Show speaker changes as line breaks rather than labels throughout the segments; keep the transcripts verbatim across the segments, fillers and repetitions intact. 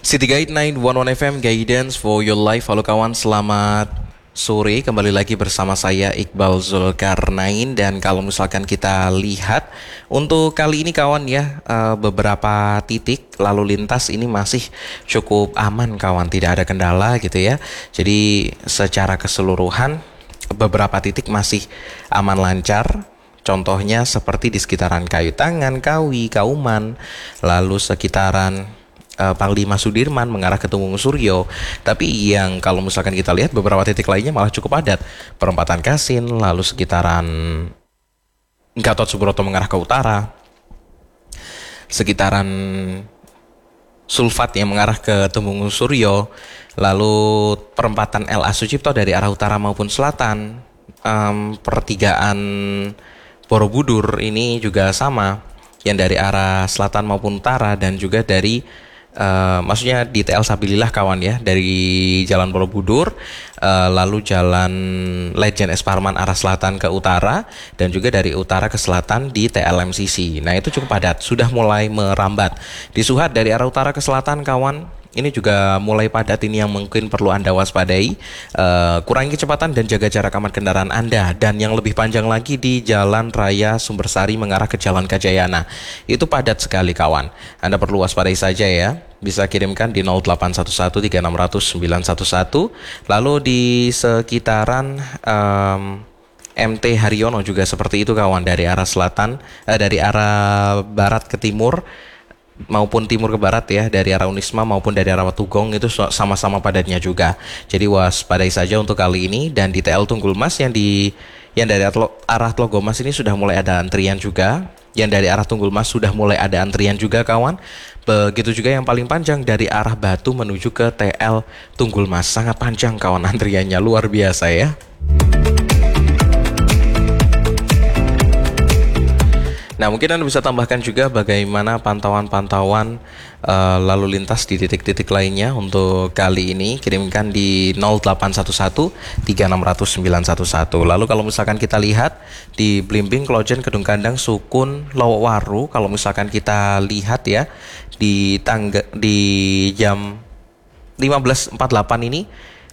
City Guide sembilan satu satu F M Guidance for your life. Halo kawan, selamat sore. Kembali lagi bersama saya Iqbal Zulkarnain. Dan kalau misalkan kita lihat untuk kali ini kawan ya, uh, beberapa titik lalu lintas ini masih cukup aman kawan, tidak ada kendala gitu ya. Jadi secara keseluruhan beberapa titik masih aman lancar. Contohnya seperti di sekitaran Kayu Tangan, Kawi, Kauman, lalu sekitaran Panglima Sudirman mengarah ke Tumgung Suryo. Tapi yang kalau misalkan kita lihat beberapa titik lainnya malah cukup padat. Perempatan Kasin, lalu sekitaran Gatot Subroto mengarah ke utara, sekitaran Sulfat yang mengarah ke Tumgung Suryo, lalu perempatan L A Sucipto dari arah utara maupun selatan, um, pertigaan Borobudur ini juga sama, yang dari arah selatan maupun utara, dan juga dari Uh, maksudnya di T L Sabilillah kawan ya, dari Jalan Borobudur, uh, lalu Jalan Lejen S. Parman arah selatan ke utara, dan juga dari utara ke selatan di T L M C C. Nah itu cukup padat, sudah mulai merambat. Di Suhat dari arah utara ke selatan kawan, ini juga mulai padat. Ini yang mungkin perlu Anda waspadai. Uh, kurangi kecepatan dan jaga jarak aman kendaraan Anda. Dan yang lebih panjang lagi di Jalan Raya Sumbersari mengarah ke Jalan Kajayana, itu padat sekali kawan. Anda perlu waspadai saja ya. Bisa kirimkan di nol delapan satu satu tiga enam nol nol sembilan satu satu. Lalu di sekitaran um, M T Haryono juga seperti itu kawan, dari arah selatan, eh, dari arah barat ke timur maupun timur ke barat ya, dari arah Unisma maupun dari arah Watugong, itu sama-sama padatnya juga. Jadi waspadai saja untuk kali ini. Dan di T L Tunggul Mas yang di yang dari arah Tlogomas ini sudah mulai ada antrian juga. Yang dari arah Tunggul Mas sudah mulai ada antrian juga kawan. Begitu juga yang paling panjang dari arah Batu menuju ke T L Tunggul Mas, sangat panjang kawan antriannya, luar biasa ya. Nah mungkin Anda bisa tambahkan juga bagaimana pantauan-pantauan uh, lalu lintas di titik-titik lainnya untuk kali ini. Kirimkan di nol delapan satu satu tiga enam nol nol sembilan satu satu. Lalu kalau misalkan kita lihat di Blimbing, Klojen, Kedung Kandang, Sukun, Lowaru, kalau misalkan kita lihat ya di tangga di jam lima belas empat puluh delapan ini,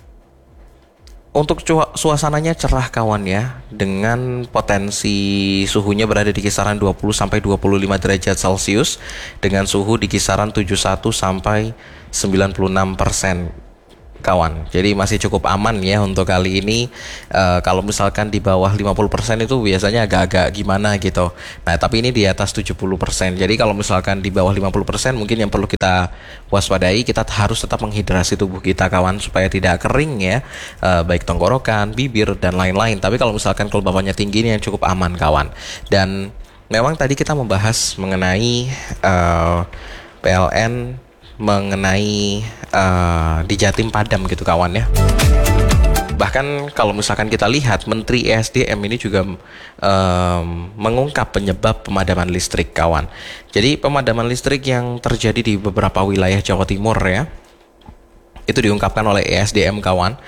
untuk suasananya cerah kawan ya, dengan potensi suhunya berada di kisaran dua puluh sampai dua puluh lima derajat Celcius, dengan suhu di kisaran tujuh puluh satu sampai sembilan puluh enam persen kawan. Jadi masih cukup aman ya untuk kali ini. Uh, kalau misalkan di bawah lima puluh persen itu biasanya agak-agak gimana gitu. Nah tapi ini di atas tujuh puluh persen. Jadi kalau misalkan di bawah lima puluh persen mungkin yang perlu kita waspadai, kita harus tetap menghidrasi tubuh kita kawan, supaya tidak kering ya, uh, baik tenggorokan, bibir, dan lain-lain. Tapi kalau misalkan kelembabannya tinggi, ini yang cukup aman kawan. Dan memang tadi kita membahas mengenai uh, P L N, mengenai uh, di Jatim padam gitu kawan ya. Bahkan kalau misalkan kita lihat, Menteri E S D M ini juga um, mengungkap penyebab pemadaman listrik kawan. Jadi pemadaman listrik yang terjadi di beberapa wilayah Jawa Timur ya, itu diungkapkan oleh E S D M kawan,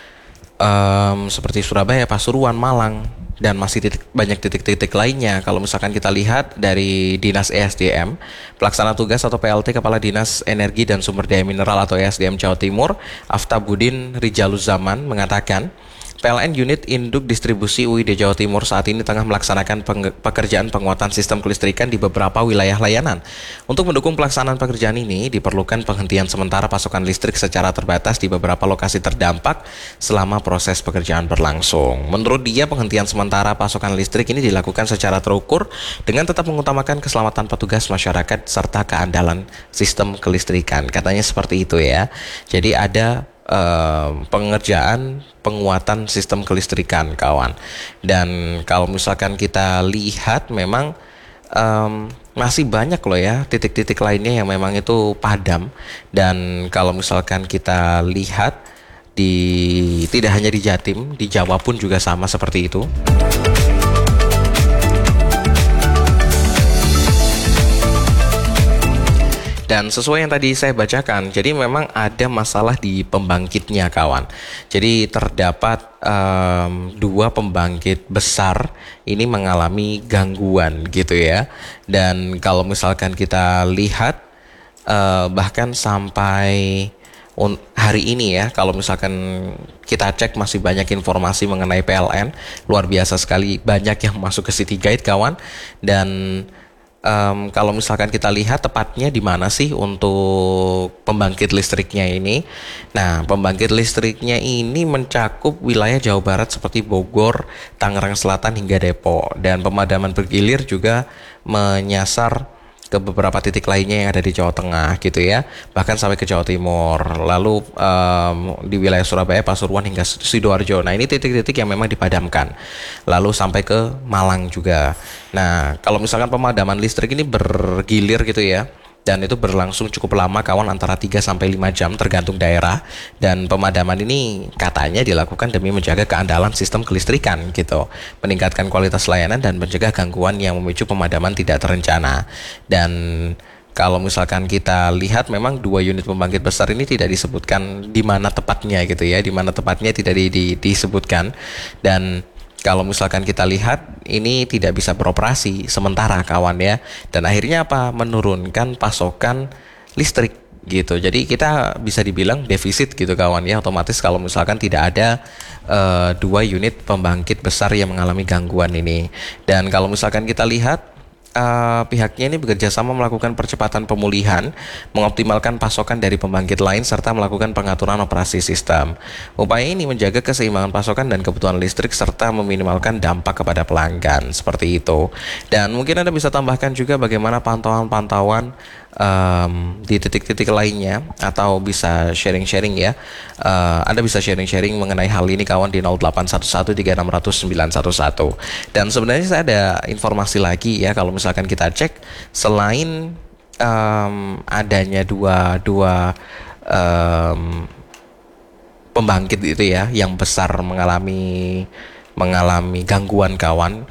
um, seperti Surabaya, Pasuruan, Malang, dan masih titik, banyak titik-titik lainnya. Kalau misalkan kita lihat dari Dinas E S D M, pelaksana tugas atau P L T Kepala Dinas Energi dan Sumber Daya Mineral atau E S D M Jawa Timur, Aftabudin Rijaluzaman, mengatakan P L N Unit Induk Distribusi U I D Jawa Timur saat ini tengah melaksanakan peng- pekerjaan penguatan sistem kelistrikan di beberapa wilayah layanan. Untuk mendukung pelaksanaan pekerjaan ini, diperlukan penghentian sementara pasokan listrik secara terbatas di beberapa lokasi terdampak selama proses pekerjaan berlangsung. Menurut dia, penghentian sementara pasokan listrik ini dilakukan secara terukur dengan tetap mengutamakan keselamatan petugas, masyarakat, serta keandalan sistem kelistrikan. Katanya seperti itu ya. Jadi ada Uh, pengerjaan penguatan sistem kelistrikan kawan. Dan kalau misalkan kita lihat, memang um, masih banyak loh ya titik-titik lainnya yang memang itu padam. Dan kalau misalkan kita lihat di tidak hanya di Jatim, di Jawa pun juga sama seperti itu. Dan sesuai yang tadi saya bacakan, jadi memang ada masalah di pembangkitnya kawan. Jadi terdapat um, dua pembangkit besar ini mengalami gangguan gitu ya. Dan kalau misalkan kita lihat uh, bahkan sampai un- hari ini ya, kalau misalkan kita cek masih banyak informasi mengenai P L N, luar biasa sekali banyak yang masuk ke Citygate kawan. Dan Um, kalau misalkan kita lihat tepatnya di mana sih untuk pembangkit listriknya ini. Nah, pembangkit listriknya ini mencakup wilayah Jawa Barat seperti Bogor, Tangerang Selatan hingga Depok. Dan pemadaman bergilir juga menyasar ke beberapa titik lainnya yang ada di Jawa Tengah gitu ya, bahkan sampai ke Jawa Timur, lalu um, di wilayah Surabaya, Pasuruan hingga Sidoarjo. Nah, ini titik-titik yang memang dipadamkan, lalu sampai ke Malang juga. Nah, kalau misalkan pemadaman listrik ini bergilir gitu ya, dan itu berlangsung cukup lama kawan, antara tiga sampai lima jam tergantung daerah. Dan pemadaman ini katanya dilakukan demi menjaga keandalan sistem kelistrikan gitu, meningkatkan kualitas layanan dan mencegah gangguan yang memicu pemadaman tidak terencana. Dan kalau misalkan kita lihat memang dua unit pembangkit besar ini tidak disebutkan di mana tepatnya gitu ya, di mana tepatnya tidak di, di, disebutkan. Dan kalau misalkan kita lihat ini tidak bisa beroperasi sementara kawan ya, dan akhirnya apa, menurunkan pasokan listrik gitu. Jadi kita bisa dibilang defisit gitu kawan ya, otomatis kalau misalkan tidak ada uh, dua unit pembangkit besar yang mengalami gangguan ini. Dan kalau misalkan kita lihat Uh, pihaknya ini bekerja sama melakukan percepatan pemulihan, mengoptimalkan pasokan dari pembangkit lain, serta melakukan pengaturan operasi sistem. Upaya ini menjaga keseimbangan pasokan dan kebutuhan listrik, serta meminimalkan dampak kepada pelanggan, seperti itu. Dan mungkin Anda bisa tambahkan juga bagaimana pantauan-pantauan um, di titik-titik lainnya, atau bisa sharing-sharing ya. Uh, Anda bisa sharing-sharing mengenai hal ini kawan di nol delapan satu satu tiga enam nol nol sembilan satu satu. Dan sebenarnya saya ada informasi lagi ya, kalau misalkan kita cek, selain um, adanya dua dua um, pembangkit itu ya yang besar mengalami mengalami gangguan kawan,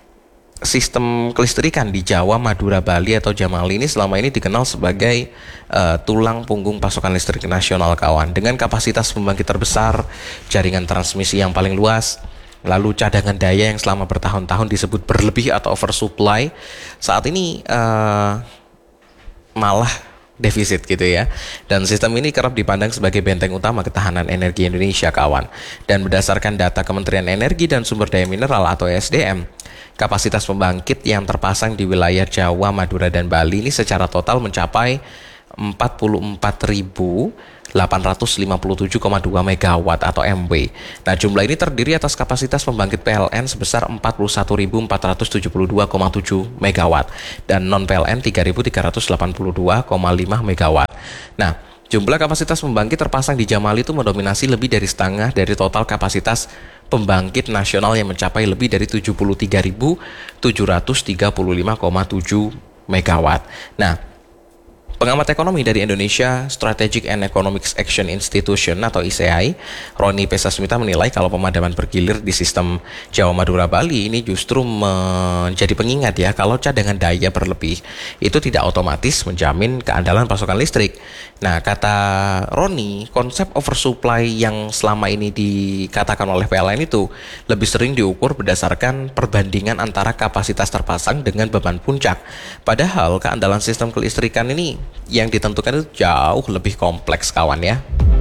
sistem kelistrikan di Jawa, Madura, Bali atau Jamali ini selama ini dikenal sebagai uh, tulang punggung pasokan listrik nasional kawan, dengan kapasitas pembangkit terbesar, jaringan transmisi yang paling luas, lalu cadangan daya yang selama bertahun-tahun disebut berlebih atau oversupply, saat ini uh, malah defisit gitu ya. Dan sistem ini kerap dipandang sebagai benteng utama ketahanan energi Indonesia kawan. Dan berdasarkan data Kementerian Energi dan Sumber Daya Mineral atau E S D M, kapasitas pembangkit yang terpasang di wilayah Jawa, Madura, dan Bali ini secara total mencapai empat puluh empat ribu delapan ratus lima puluh tujuh koma dua megawatt atau M W. Nah, jumlah ini terdiri atas kapasitas pembangkit P L N sebesar empat puluh satu ribu empat ratus tujuh puluh dua koma tujuh megawatt dan non P L N tiga ribu tiga ratus delapan puluh dua koma lima megawatt. Nah, jumlah kapasitas pembangkit terpasang di Jamali itu mendominasi lebih dari setengah dari total kapasitas pembangkit nasional yang mencapai lebih dari tujuh puluh tiga ribu tujuh ratus tiga puluh lima koma tujuh megawatt. Nah, pengamat ekonomi dari Indonesia Strategic and Economics Action Institution atau I C A I, Roni Pesasmita menilai kalau pemadaman bergilir di sistem Jawa, Madura, Bali ini justru menjadi pengingat ya, kalau cadangan daya berlebih itu tidak otomatis menjamin keandalan pasokan listrik. Nah, kata Roni, konsep oversupply yang selama ini dikatakan oleh P L N itu lebih sering diukur berdasarkan perbandingan antara kapasitas terpasang dengan beban puncak. Padahal keandalan sistem kelistrikan ini yang ditentukan itu jauh lebih kompleks kawan ya.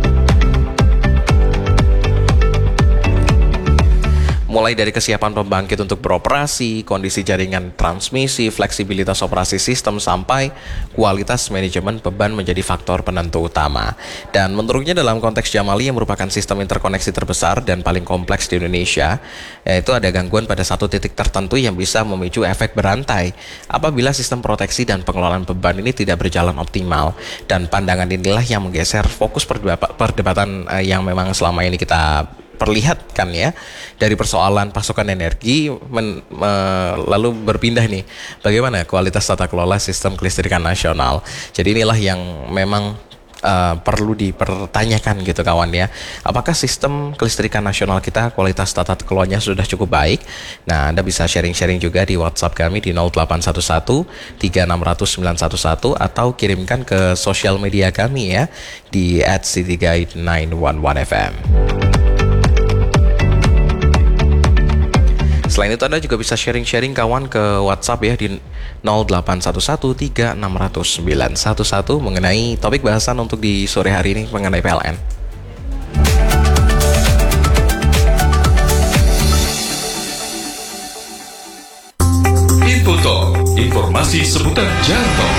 Mulai dari kesiapan pembangkit untuk beroperasi, kondisi jaringan transmisi, fleksibilitas operasi sistem, sampai kualitas manajemen beban menjadi faktor penentu utama. Dan menurutnya dalam konteks Jamali yang merupakan sistem interkoneksi terbesar dan paling kompleks di Indonesia, yaitu ada gangguan pada satu titik tertentu yang bisa memicu efek berantai apabila sistem proteksi dan pengelolaan beban ini tidak berjalan optimal. Dan pandangan inilah yang menggeser fokus perdebatan yang memang selama ini kita perlihatkan ya, dari persoalan pasokan energi men, me, lalu berpindah nih bagaimana kualitas tata kelola sistem kelistrikan nasional. Jadi inilah yang memang uh, perlu dipertanyakan gitu kawan ya, apakah sistem kelistrikan nasional kita kualitas tata kelolanya sudah cukup baik. Nah, Anda bisa sharing-sharing juga di WhatsApp kami di nol delapan satu satu tiga enam nol nol sembilan satu satu atau kirimkan ke sosial media kami ya di at citygate sembilan satu satu F M. Selain itu Anda juga bisa sharing-sharing kawan ke WhatsApp ya di nol delapan satu satu tiga enam nol nol sembilan satu satu mengenai topik bahasan untuk di sore hari ini mengenai P L N.
Info Talk, informasi seputar jalan tol.